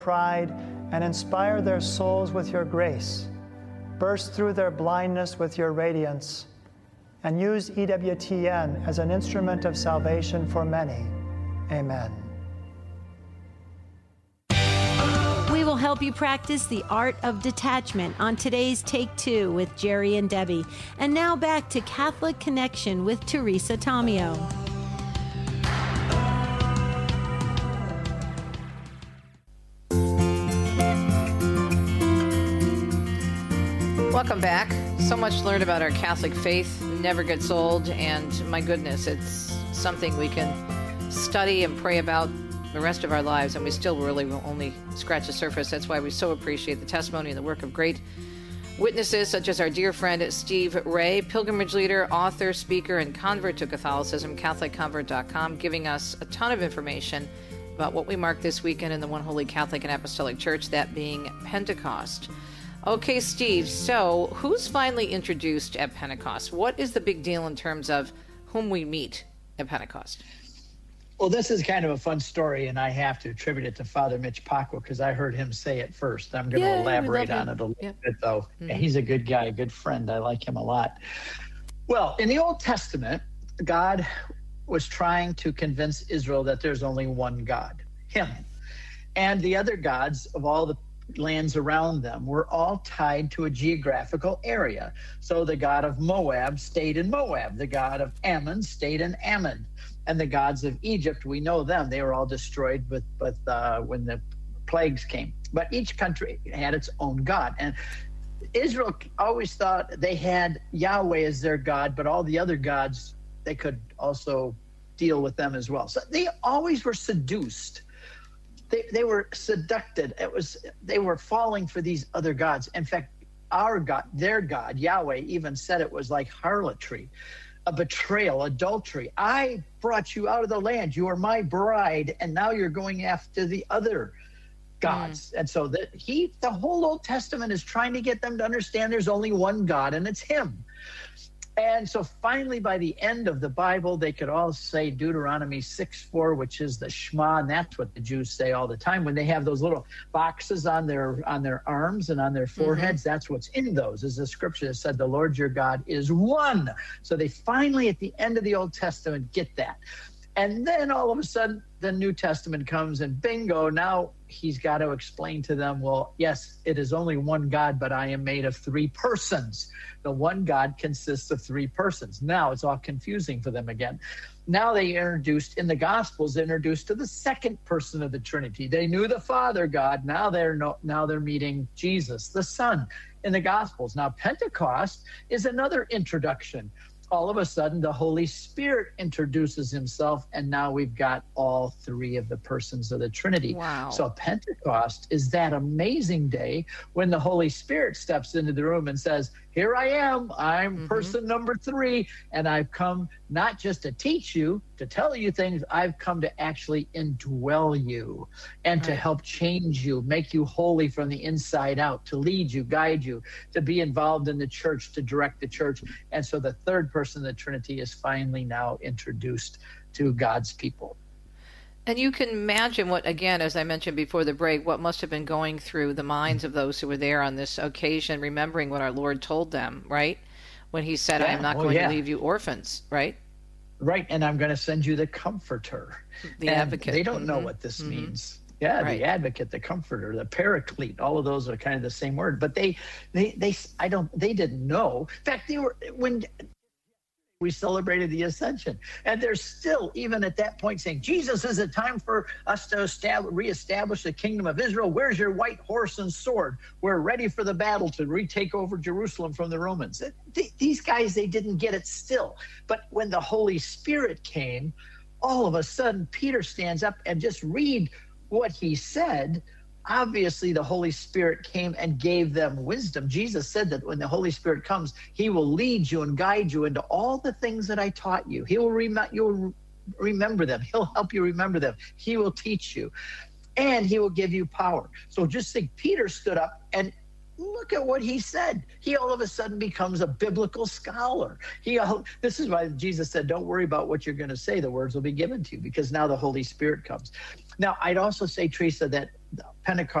pride and inspire their souls with your grace. Burst through their blindness with your radiance, and use EWTN as an instrument of salvation for many. Amen. We will help you practice the art of detachment on today's Take Two with Jerry and Debbie. And now back to Catholic Connection with Teresa Tomeo. Welcome back. So much learned about our Catholic faith. Never gets old, and my goodness, it's something we can study and pray about the rest of our lives, and we still really will only scratch the surface. That's why we so appreciate the testimony and the work of great witnesses such as our dear friend Steve Ray, pilgrimage leader, author, speaker, and convert to Catholicism, CatholicConvert.com, giving us a ton of information about what we mark this weekend in the One Holy Catholic and Apostolic Church, that being Pentecost. Okay, Steve, so who's finally introduced at Pentecost? What is the big deal in terms of whom we meet at Pentecost? Well, this is kind of a fun story, and I have to attribute it to Father Mitch Pacwa because I heard him say it first. I'm going to elaborate on it a little bit, though. Mm-hmm. He's a good guy, a good friend. I like him a lot. Well, in the Old Testament, God was trying to convince Israel that there's only one God, him. And the other gods of all the lands around them were all tied to a geographical area. So the god of Moab stayed in Moab. The god of Ammon stayed in Ammon. And the gods of Egypt, we know them. They were all destroyed when the plagues came. But each country had its own god. And Israel always thought they had Yahweh as their god, but all the other gods, they could also deal with them as well. So they always were seduced. They were seducted. They were falling for these other gods. In fact, our God, their God, Yahweh, even said it was like harlotry, a betrayal, adultery. I brought you out of the land. You are my bride, and now you're going after the other gods. And so the whole Old Testament is trying to get them to understand there's only one God, and it's him. And so finally, by the end of the Bible, they could all say Deuteronomy 6:4, which is the Shema, and that's what the Jews say all the time. When they have those little boxes on their arms and on their foreheads, that's what's in those, is the scripture that said, the Lord your God is one. So they finally, at the end of the Old Testament, get that. And then all of a sudden, the New Testament comes, and bingo, now he's got to explain to them, well, yes, it is only one God, but I am made of three persons. The one God consists of three persons. Now it's all confusing for them again. Now they introduced, in the Gospels, introduced to the second person of the Trinity. They knew the Father God. Now they're meeting Jesus, the Son, in the Gospels. Now Pentecost is another introduction. All of a sudden, the Holy Spirit introduces himself, and now we've got all three of the persons of the Trinity. Wow. So Pentecost is that amazing day when the Holy Spirit steps into the room and says, here I am, I'm person number 3, and I've come not just to teach you, to tell you things, I've come to actually indwell you and to help change you, make you holy from the inside out, to lead you, guide you, to be involved in the church, to direct the church. And so the third person of the Trinity is finally now introduced to God's people. And you can imagine what, again, as I mentioned before the break, what must have been going through the minds of those who were there on this occasion, remembering what our Lord told them, right? When he said, I am not going to leave you orphans, right? Right, and I'm going to send you the Comforter. The Advocate. They don't know what this means. Yeah, the Advocate, the Comforter, the Paraclete, all of those are kind of the same word. But they didn't know. In fact, when we celebrated the Ascension, and they're still, even at that point, saying, Jesus, is it time for us to reestablish the kingdom of Israel? Where's your white horse and sword? We're ready for the battle to retake over Jerusalem from the Romans. These guys, they didn't get it still. But when the Holy Spirit came, all of a sudden, Peter stands up and just read what he said. Obviously, the Holy Spirit came and gave them wisdom. Jesus said that when the Holy Spirit comes, he will lead you and guide you into all the things that I taught you. You'll remember them. He'll help you remember them. He will teach you, and he will give you power. So just think, Peter stood up and look at what he said. He all of a sudden becomes a biblical scholar. This is why Jesus said, don't worry about what you're going to say. The words will be given to you, because now the Holy Spirit comes. Now, I'd also say, Teresa, that Pentecost